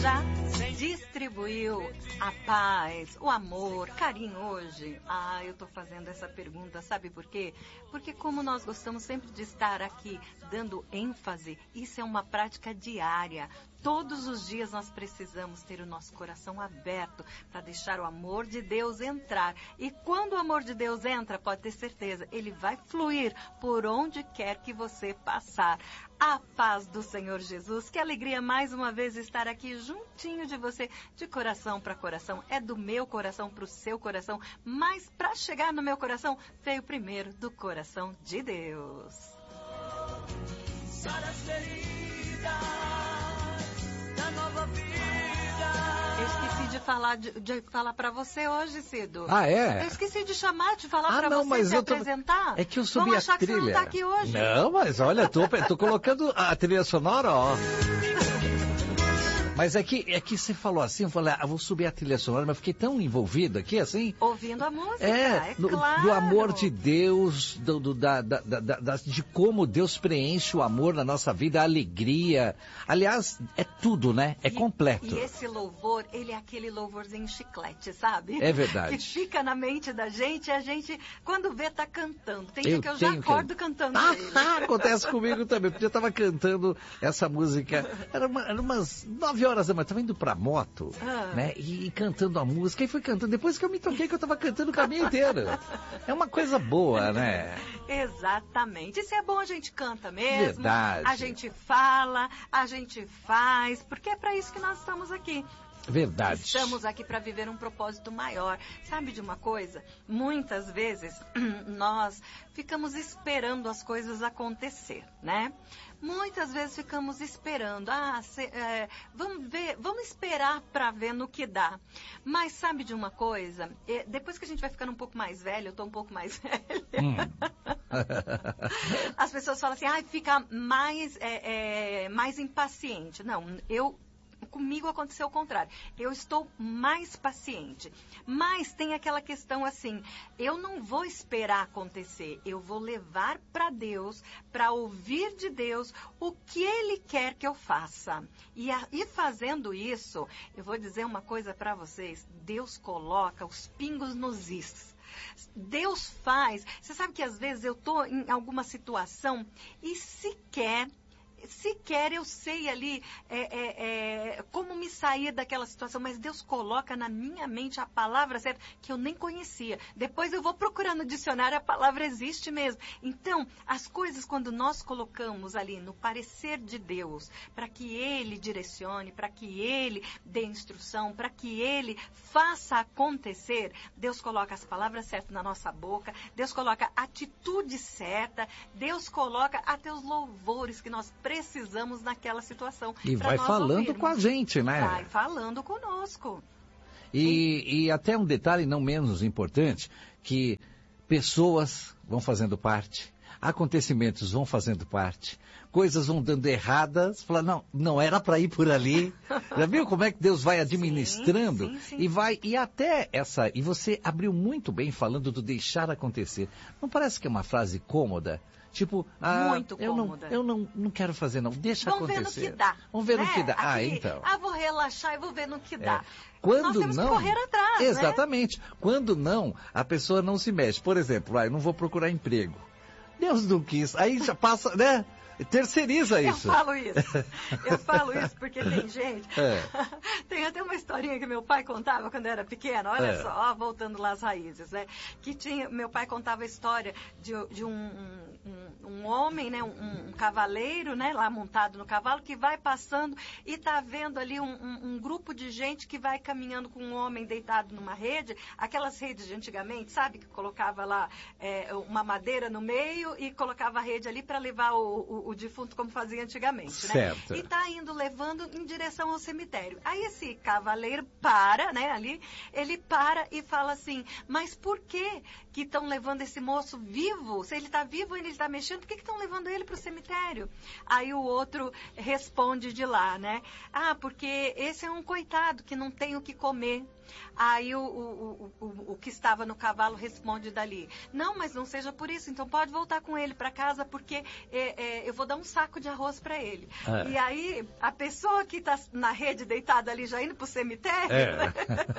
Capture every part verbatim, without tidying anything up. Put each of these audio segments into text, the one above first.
já distribuiu a paz, o amor, carinho hoje? Ah, eu tô fazendo essa pergunta, sabe por quê? Porque como nós gostamos sempre de estar aqui dando ênfase, isso é uma prática diária. Todos os dias nós precisamos ter o nosso coração aberto para deixar o amor de Deus entrar. E quando o amor de Deus entra, pode ter certeza, ele vai fluir por onde quer que você passar. A paz do Senhor Jesus, que alegria mais uma vez estar aqui juntinho de você, de coração para coração. É do meu coração para o seu coração, mas para chegar no meu coração, veio primeiro do coração de Deus. Sara as feridas da nova vida. Eu esqueci de falar, de, de falar para você hoje, Cido. Ah, é? Eu esqueci de chamar, de falar ah, para não, você, mas se eu tô... apresentar. É que eu subi Vamos a achar trilha. Que você não tá aqui hoje. Não, mas olha, tô, tô colocando a trilha sonora, ó. Mas é que, é que você falou assim, eu falei, ah, vou subir a trilha sonora, mas fiquei tão envolvido aqui, assim. Ouvindo a música, é, é no, claro. Do amor de Deus, do, do, da, da, da, da, de como Deus preenche o amor na nossa vida, a alegria. Aliás, é tudo, né? É e, completo. E esse louvor, ele é aquele louvorzinho chiclete, sabe? É verdade. Que fica na mente da gente e a gente, quando vê, tá cantando. Tem eu dia que eu já acordo que... cantando ah, ele. Acontece comigo também, porque eu tava cantando essa música, era, uma, era umas nove horas da manhã, tava indo pra moto, ah. né, e, e cantando a música, e fui cantando, depois que eu me toquei que eu tava cantando o caminho inteiro. É uma coisa boa, né? Exatamente. E se é bom, a gente canta mesmo. Verdade. A gente fala, a gente faz, porque é para isso que nós estamos aqui. Verdade. Estamos aqui para viver um propósito maior. Sabe de uma coisa? Muitas vezes nós ficamos esperando as coisas acontecer, né? Muitas vezes ficamos esperando. Ah, se, é, vamos ver, vamos esperar para ver no que dá. Mas sabe de uma coisa? É, depois que a gente vai ficando um pouco mais velho, eu tô um pouco mais velha. Hum. As pessoas falam assim, ah, fica mais, é, é, mais impaciente. Não, eu comigo aconteceu o contrário. Eu estou mais paciente. Mas tem aquela questão assim, eu não vou esperar acontecer. Eu vou levar para Deus, para ouvir de Deus o que Ele quer que eu faça. E, a, e fazendo isso, eu vou dizer uma coisa para vocês. Deus coloca os pingos nos is. Deus faz. Você sabe que às vezes eu estou em alguma situação e sequer... Sequer eu sei ali é, é, é, como me sair daquela situação, mas Deus coloca na minha mente a palavra certa que eu nem conhecia. Depois eu vou procurar no dicionário, a palavra existe mesmo. Então, as coisas quando nós colocamos ali no parecer de Deus, para que Ele direcione, para que Ele dê instrução, para que Ele faça acontecer, Deus coloca as palavras certas na nossa boca, Deus coloca a atitude certa, Deus coloca até os louvores que nós precisamos naquela situação. E vai falando ouvirmos. Com a gente, né? Vai falando conosco. E, e até um detalhe não menos importante, que pessoas vão fazendo parte, acontecimentos vão fazendo parte, coisas vão dando erradas, fala, não, não era para ir por ali. Já viu como é que Deus vai administrando? Sim, sim, sim. E vai, e até essa, e você abriu muito bem falando do deixar acontecer. Não parece que é uma frase cômoda? Tipo, ah, muito eu, cômoda. não, eu não, não quero fazer não, deixa Vamos acontecer. Ver no que dá. Vamos ver né? no que dá. Aqui, ah, então. Ah, vou relaxar e vou ver no que é. dá. Quando Nós temos não, que correr atrás, exatamente. Né? Quando não, a pessoa não se mexe. Por exemplo, ah, eu não vou procurar emprego. Deus não quis. Aí já passa, né? Terceiriza isso. Eu falo isso. Eu falo isso porque tem gente... É. Tem até uma historinha que meu pai contava quando eu era pequena. Olha é. só, ó, voltando lá às raízes, né? Que tinha... Meu pai contava a história de, de um, um, um homem, né? Um, um cavaleiro, né? Lá montado no cavalo, que vai passando e tá vendo ali um, um, um grupo de gente que vai caminhando com um homem deitado numa rede. Aquelas redes de antigamente, sabe? Que colocava lá é, uma madeira no meio e colocava a rede ali para levar o, o o defunto como fazia antigamente, certo. né? E tá indo levando em direção ao cemitério. Aí esse cavaleiro para, né, ali, ele para e fala assim, mas por que que estão levando esse moço vivo? Se ele tá vivo, ele tá mexendo dizendo, por que estão levando ele para o cemitério? Aí o outro responde de lá, né? Ah, porque esse é um coitado que não tem o que comer. Aí o, o, o, o, o que estava no cavalo responde dali, não, mas não seja por isso, então pode voltar com ele para casa, porque é, é, eu vou dar um saco de arroz para ele. É. E aí a pessoa que está na rede deitada ali, já indo para o cemitério, é.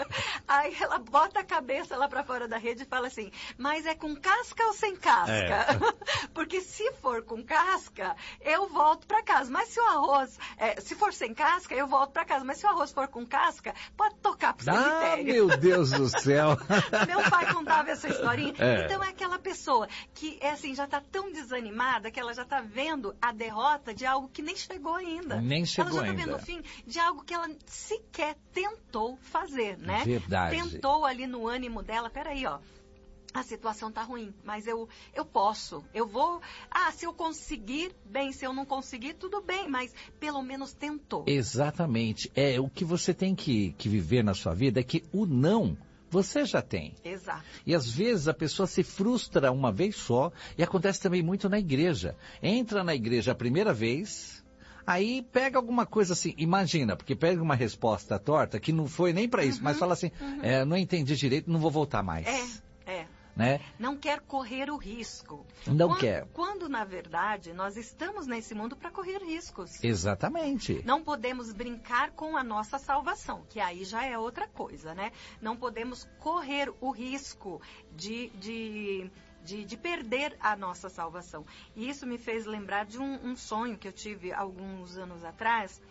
Aí ela bota a cabeça lá para fora da rede e fala assim, mas é com casca ou sem casca? É. Porque se for com casca, eu volto para casa, mas se o arroz, é, se for sem casca, eu volto para casa, mas se o arroz for com casca, pode tocar para o cemitério. Ah, meu Deus do céu! Meu pai contava essa historinha. É. Então é aquela pessoa que é assim, já está tão desanimada que ela já está vendo a derrota de algo que nem chegou ainda. Nem chegou ainda. Ela já está vendo o fim de algo que ela sequer tentou fazer, né? Verdade. Tentou ali no ânimo dela, peraí, ó. A situação tá ruim, mas eu, eu posso, eu vou... Ah, se eu conseguir, bem, se eu não conseguir, tudo bem, mas pelo menos tentou. Exatamente. É, o que você tem que, que viver na sua vida é que o não, você já tem. Exato. E às vezes a pessoa se frustra uma vez só, e acontece também muito na igreja. Entra na igreja a primeira vez... Aí pega alguma coisa assim, imagina, porque pega uma resposta torta que não foi nem para isso, uhum, mas fala assim, uhum. é, não entendi direito, não vou voltar mais. É, é. Né? Não quer correr o risco. Não quando, quer. Quando, na verdade, nós estamos nesse mundo para correr riscos. Exatamente. Não podemos brincar com a nossa salvação, que aí já é outra coisa, né? Não podemos correr o risco de... de De, de perder a nossa salvação. E isso me fez lembrar de um, um sonho que eu tive alguns anos atrás,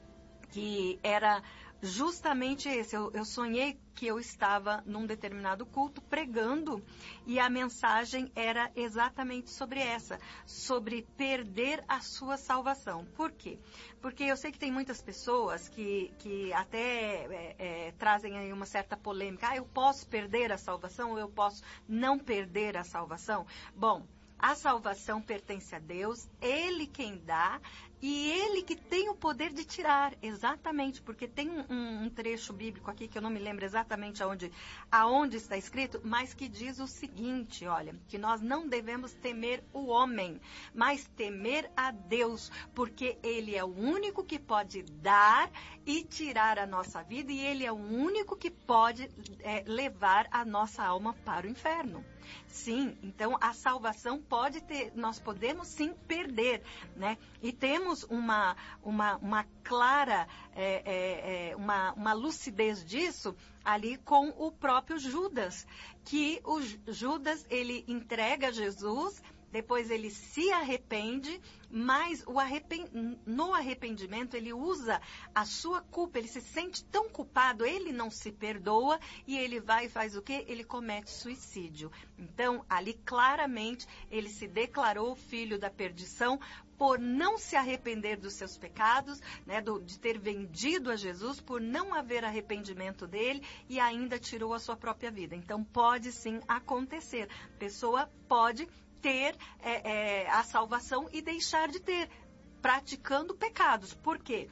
que era justamente esse. Eu, eu sonhei que eu estava num determinado culto pregando e a mensagem era exatamente sobre essa, sobre perder a sua salvação. Por quê? Porque eu sei que tem muitas pessoas que, que até é, é, trazem aí uma certa polêmica. Ah, eu posso perder a salvação ou eu posso não perder a salvação? Bom, a salvação pertence a Deus, Ele quem dá e Ele que tem o poder de tirar, exatamente, porque tem um, um, um trecho bíblico aqui que eu não me lembro exatamente aonde, aonde está escrito, mas que diz o seguinte, olha, que nós não devemos temer o homem, mas temer a Deus, porque Ele é o único que pode dar e tirar a nossa vida e Ele é o único que pode é, levar a nossa alma para o inferno. Sim, então a salvação pode ter, nós podemos sim perder, né? E temos uma, uma, uma clara, é, é, é, uma, uma lucidez disso ali com o próprio Judas, que o Judas, ele entrega Jesus, depois ele se arrepende, mas o arrepen... no arrependimento ele usa a sua culpa, ele se sente tão culpado, ele não se perdoa e ele vai e faz o quê? Ele comete suicídio. Então, ali claramente ele se declarou filho da perdição por não se arrepender dos seus pecados, né, do, de ter vendido a Jesus, por não haver arrependimento dele e ainda tirou a sua própria vida. Então, pode sim acontecer. A pessoa pode ter é, é, a salvação e deixar de ter, praticando pecados. Por quê?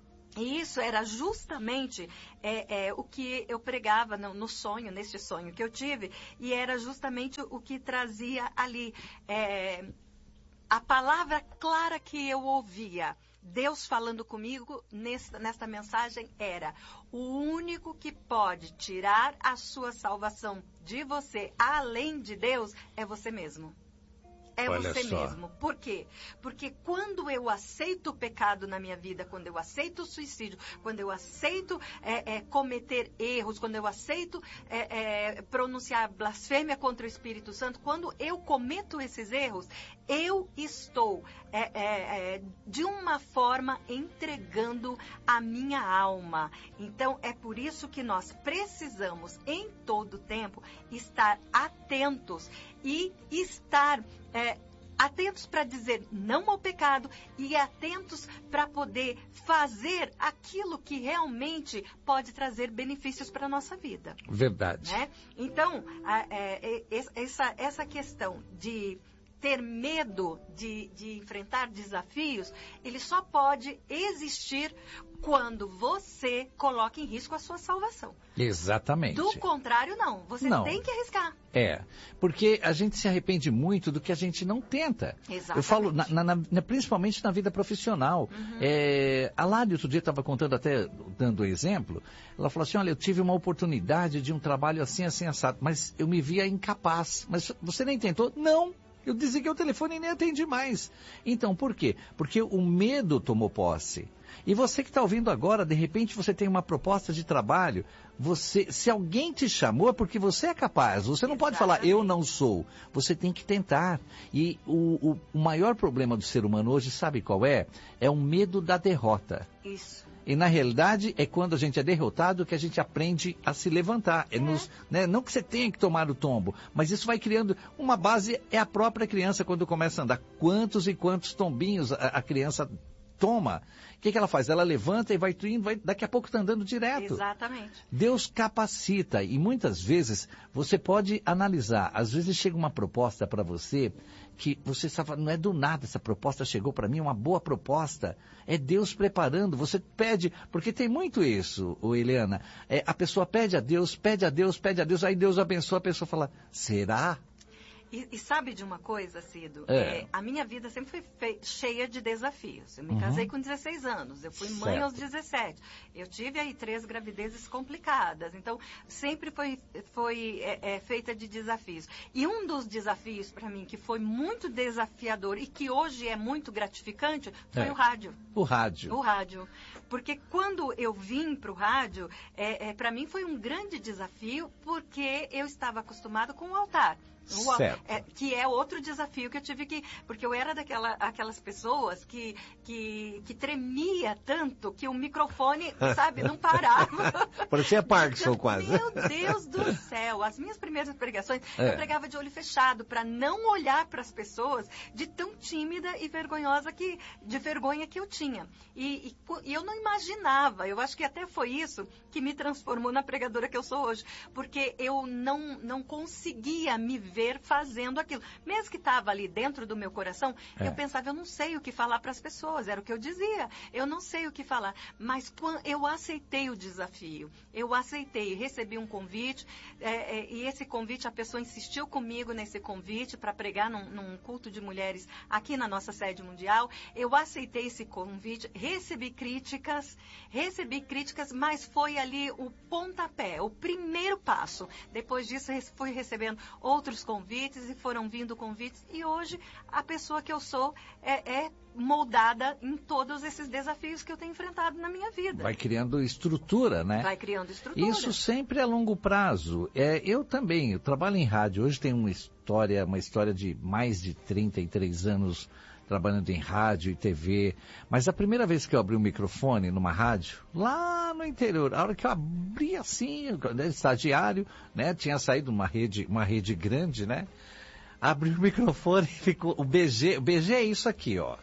E isso era justamente é, é, o que eu pregava no, no sonho, nesse sonho que eu tive, e era justamente o que trazia ali. É, a palavra clara que eu ouvia, Deus falando comigo nesta, nesta mensagem era: o único que pode tirar a sua salvação de você, além de Deus, é você mesmo. É Olha você só. mesmo. Por quê? Porque quando eu aceito o pecado na minha vida, quando eu aceito o suicídio, quando eu aceito é, é, cometer erros, quando eu aceito é, é, pronunciar blasfêmia contra o Espírito Santo, quando eu cometo esses erros, eu estou, é, é, é, de uma forma, entregando a minha alma. Então, é por isso que nós precisamos, em todo tempo, estar atentos e estar é, atentos para dizer não ao pecado e atentos para poder fazer aquilo que realmente pode trazer benefícios para a nossa vida. Verdade. Né? Então, a, é, essa, essa questão de ter medo de, de enfrentar desafios, ele só pode existir quando você coloca em risco a sua salvação. Exatamente. Do contrário, não. Você não. tem que arriscar. É, porque a gente se arrepende muito do que a gente não tenta. Exatamente. Eu falo, na, na, na, principalmente na vida profissional. Uhum. É, a Lari, outro dia, estava contando, até dando exemplo, ela falou assim, olha, eu tive uma oportunidade de um trabalho assim, assim, assado, mas eu me via incapaz. Mas você nem tentou? Não. Eu desliguei o telefone e nem atendi mais. Então, por quê? Porque o medo tomou posse. E você que está ouvindo agora, de repente você tem uma proposta de trabalho, você, se alguém te chamou é porque você é capaz. Você não pode falar, eu não sou. Você tem que tentar. E o, o, o maior problema do ser humano hoje, sabe qual é? É o medo da derrota. Isso. E na realidade é quando a gente é derrotado que a gente aprende a se levantar. É. É nos, né, não que você tenha que tomar o tombo, mas isso vai criando uma base, é a própria criança quando começa a andar. Quantos e quantos tombinhos a, a criança toma? O que, que ela faz? Ela levanta e vai indo, vai, daqui a pouco está andando direto. Exatamente. Deus capacita e muitas vezes você pode analisar. Às vezes chega uma proposta para você que você sabe, não é do nada, essa proposta chegou para mim, é uma boa proposta. É Deus preparando, você pede, porque tem muito isso, ô Eliana. É, a pessoa pede a Deus, pede a Deus, pede a Deus, aí Deus abençoa, a pessoa fala, será? E, e sabe de uma coisa, Cido? É. É, a minha vida sempre foi fei- cheia de desafios. Eu me uhum. casei com dezesseis anos, eu fui mãe certo. aos dezessete. Eu tive aí três gravidezes complicadas. Então, sempre foi, foi é, é, feita de desafios. E um dos desafios para mim que foi muito desafiador e que hoje é muito gratificante foi é. o rádio. O rádio. O rádio. Porque quando eu vim para o rádio, é, é, para mim foi um grande desafio porque eu estava acostumado com o altar. O, é, que é outro desafio que eu tive que... Porque eu era daquela, aquelas pessoas que, que, que tremia tanto que o microfone, sabe, não parava. Parecia Parkinson quase. Meu Deus do céu. As minhas primeiras pregações, é. eu pregava de olho fechado para não olhar para as pessoas de tão tímida e vergonhosa que... De vergonha que eu tinha. E, e, e eu não imaginava. Eu acho que até foi isso que me transformou na pregadora que eu sou hoje. Porque eu não, não conseguia me ver fazendo aquilo. Mesmo que estava ali dentro do meu coração, é. eu pensava, eu não sei o que falar para as pessoas. Era o que eu dizia. Eu não sei o que falar. Mas quando eu aceitei o desafio. Eu aceitei. Recebi um convite. É, é, e esse convite, a pessoa insistiu comigo nesse convite para pregar num, num culto de mulheres aqui na nossa sede mundial. Eu aceitei esse convite. Recebi críticas. Recebi críticas, mas foi ali o pontapé, o primeiro passo. Depois disso, fui recebendo outros convites e foram vindo convites e hoje a pessoa que eu sou é, é moldada em todos esses desafios que eu tenho enfrentado na minha vida. Vai criando estrutura, né? Vai criando estrutura. Isso sempre a longo prazo. É, eu também, eu trabalho em rádio, hoje tenho uma história, uma história de mais de trinta e três anos trabalhando em rádio e T V, mas a primeira vez que eu abri um microfone numa rádio, lá no interior, a hora que eu abri assim, né, estagiário, né, tinha saído uma rede, uma rede grande, né, abri o microfone e ficou, o B G, o B G é isso aqui, ó.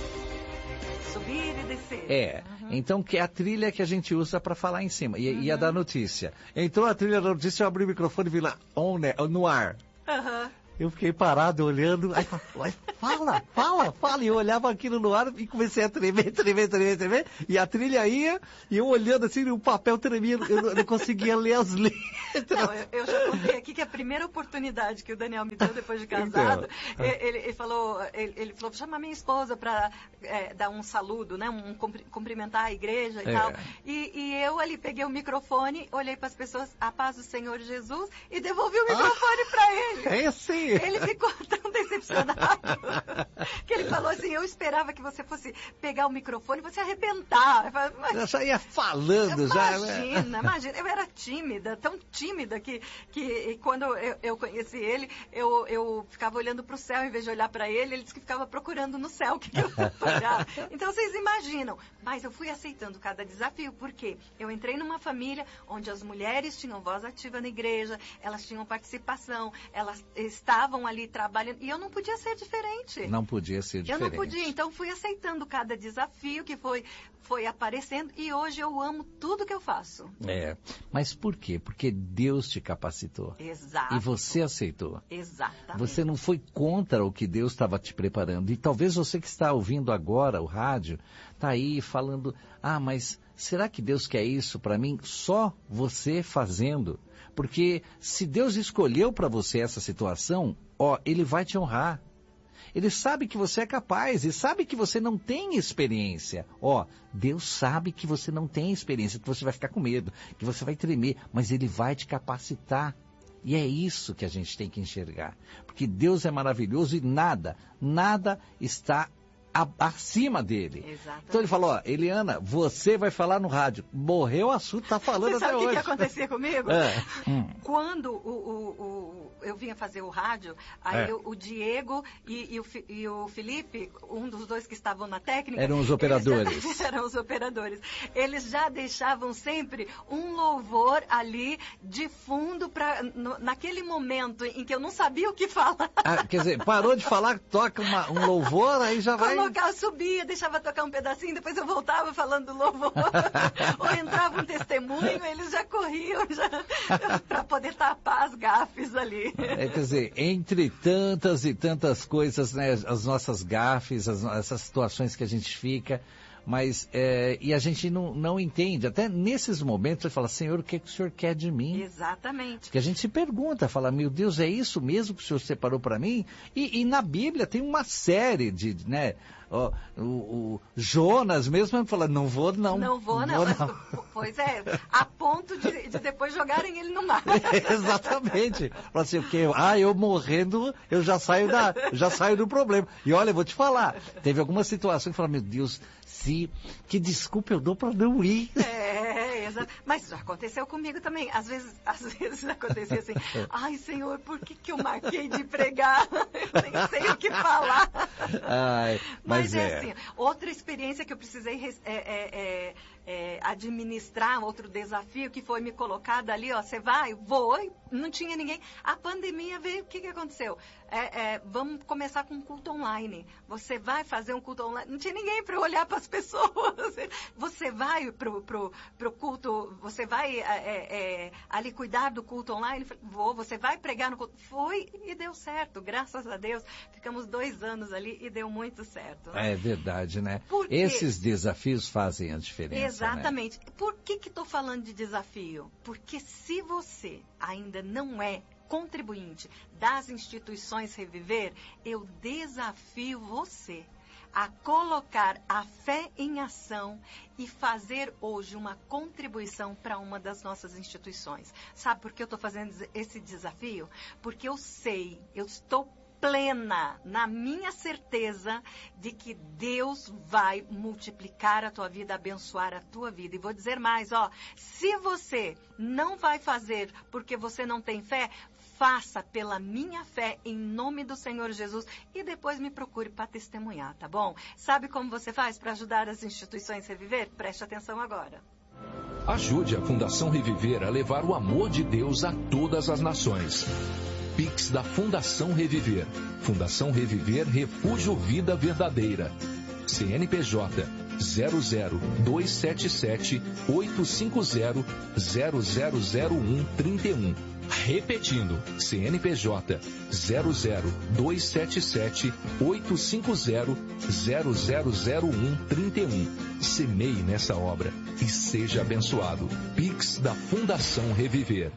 Subir e descer. É, uhum. Então que é a trilha que a gente usa para falar em cima, e, uhum. e a da notícia. Entrou a trilha da notícia, eu abri o microfone e vi lá, on, né, no ar. Aham. Uhum. Eu fiquei parado olhando, aí fala, fala, fala, e eu olhava aquilo no ar e comecei a tremer, tremer, tremer, tremer, e a trilha ia, e eu olhando assim, o papel tremia, eu não conseguia ler as letras. Não, eu, eu já contei aqui que a primeira oportunidade que o Daniel me deu depois de casado, então, ele, ele falou, ele, ele falou, chama minha esposa para é, dar um saludo, né, um cumprimentar a igreja e é. tal, e, e eu ali peguei o microfone, olhei para as pessoas, a paz do Senhor Jesus, e devolvi o microfone ah, para ele. É assim. Ele ficou tão decepcionado que ele falou assim, eu esperava que você fosse pegar o microfone e você arrebentar. Eu, falei, mas, eu já ia falando. Imagina, já, imagina, imagina. Eu era tímida, tão tímida que, que quando eu, eu conheci ele, eu, eu ficava olhando para o céu em vez de olhar para ele, ele disse que ficava procurando no céu o que, que eu ia olhar. Então vocês imaginam. Mas eu fui aceitando cada desafio, porque eu entrei numa família onde as mulheres tinham voz ativa na igreja, elas tinham participação, elas estavam estavam ali trabalhando, e eu não podia ser diferente. Não podia ser diferente. Eu não podia, então fui aceitando cada desafio que foi, foi aparecendo, e hoje eu amo tudo que eu faço. É, mas por quê? Porque Deus te capacitou. Exato. E você aceitou. Exatamente. Você não foi contra o que Deus estava te preparando. E talvez você que está ouvindo agora o rádio, está aí falando, ah, mas será que Deus quer isso para mim? Só você fazendo. Porque se Deus escolheu para você essa situação, ó, Ele vai te honrar. Ele sabe que você é capaz e sabe que você não tem experiência. Ó, Deus sabe que você não tem experiência, que você vai ficar com medo, que você vai tremer, mas Ele vai te capacitar. E é isso que a gente tem que enxergar. Porque Deus é maravilhoso e nada, nada está a, acima dele. Exatamente. Então ele falou, ó, Eliana, você vai falar no rádio. Morreu o assunto, tá falando Você até sabe hoje. o que, que acontecia comigo? É. Hum. Quando o, o, o, eu vinha fazer o rádio, aí É. o, o Diego e, e, o, Fi- e o Felipe, um dos dois que estavam na técnica... Eram os eles operadores. já- eram os operadores. Eles já deixavam sempre um louvor ali de fundo, pra, no, naquele momento em que eu não sabia o que falar. Ah, quer dizer, parou de falar, toca uma, um louvor, aí já vai... Colocar, subia, deixava tocar um pedacinho, depois eu voltava falando do louvor. Ou entrava um testemunho, eles já corriam para poder tapar as gafes ali. É, quer dizer, entre tantas e tantas coisas, né, as nossas gafes, as, essas situações que a gente fica, mas, é, e a gente não, não entende, até nesses momentos você fala, Senhor, o que, que o Senhor quer de mim? Exatamente. Porque a gente se pergunta, fala, meu Deus, é isso mesmo que o Senhor separou para mim? E, e na Bíblia tem uma série de, né, ó, o, o Jonas mesmo fala, não vou não. Não vou não. Mas, pois é, a ponto de, de depois jogarem ele no mar. Exatamente. Fala assim, porque, ah, eu morrendo, eu já saio, da, já saio do problema. E olha, eu vou te falar, teve alguma situação que fala, meu Deus, se, que desculpa eu dou para não ir. É, exato. Mas já aconteceu comigo também. Às vezes, às vezes acontecia assim, ai Senhor, por que, que eu marquei de pregar? Eu nem sei o que falar. Ai, mas, Mas é, é assim, outra experiência que eu precisei res- é, é, é, é, administrar, outro desafio que foi me colocado ali, ó, você vai, vou, e não tinha ninguém. A pandemia veio, o que, que aconteceu? É, é, vamos começar com um culto online. Você vai fazer um culto online, não tinha ninguém para olhar para as pessoas. Você vai pro, pro, pro culto, você vai é, é, ali cuidar do culto online? Vou, você vai pregar no culto? Foi e deu certo, graças a Deus. Ficamos dois anos ali e deu muito certo. É verdade, né? Porque- Esses desafios fazem a diferença. Exatamente. Né? Por que que estou falando de desafio? Porque se você ainda não é contribuinte das instituições Reviver, eu desafio você a colocar a fé em ação e fazer hoje uma contribuição para uma das nossas instituições. Sabe por que eu estou fazendo esse desafio? Porque eu sei, eu estou plena na minha certeza de que Deus vai multiplicar a tua vida, abençoar a tua vida. E vou dizer mais, ó, se você não vai fazer porque você não tem fé, faça pela minha fé, em nome do Senhor Jesus, e depois me procure para testemunhar, tá bom? Sabe como você faz para ajudar as instituições a reviver? Preste atenção agora. Ajude a Fundação Reviver a levar o amor de Deus a todas as nações. Pix da Fundação Reviver. Fundação Reviver Refúgio Vida Verdadeira. C N P J zero zero dois sete sete oito cinco zero zero zero zero um três um. Repetindo, C N P J zero zero dois sete sete oito cinco zero zero zero zero um três um. Semeie nessa obra e seja abençoado. Pix da Fundação Reviver.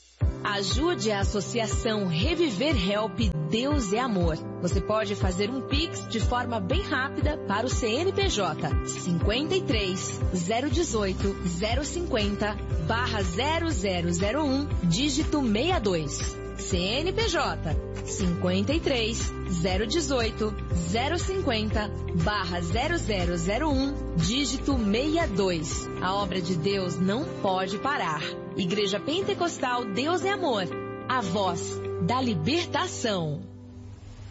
Ajude a Associação Reviver Help Deus é Amor. Você pode fazer um Pix de forma bem rápida para o C N P J cinquenta e três, zero dezoito, zero cinquenta, barra zero zero zero um, dígito sessenta e dois. C N P J cinquenta e três, zero dezoito, zero cinquenta, barra zero zero zero um, dígito sessenta e dois. A obra de Deus não pode parar. Igreja Pentecostal Deus é Amor, a voz da libertação.